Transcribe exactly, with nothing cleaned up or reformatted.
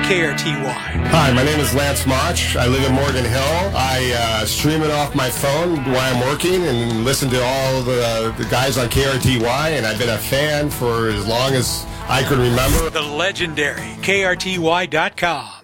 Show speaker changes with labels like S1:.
S1: K R T Y.
S2: Hi, my name is Lance Mach. I live in Morgan Hill. I uh, stream it off my phone while I'm working and listen to all the, the guys on K R T Y, and I've been a fan for as long as I can remember.
S1: The legendary K R T Y dot com.